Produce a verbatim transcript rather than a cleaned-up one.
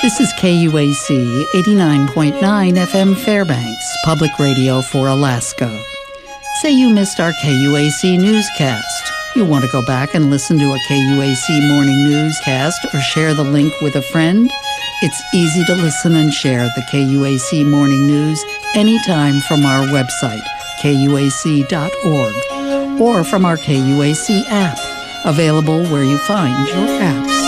This is K U A C eighty-nine point nine F M Fairbanks, public radio for Alaska. Say you missed our K U A C newscast. You want to go back and listen to a K U A C morning newscast or share the link with a friend? It's easy to listen and share the K U A C morning news anytime from our website, K U A C dot org, or from our K U A C app, available where you find your apps.